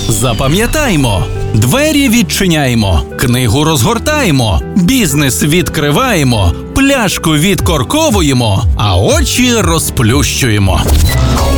Запам'ятаймо, двері відчиняємо, книгу розгортаємо, бізнес відкриваємо, пляшку відкорковуємо, а очі розплющуємо.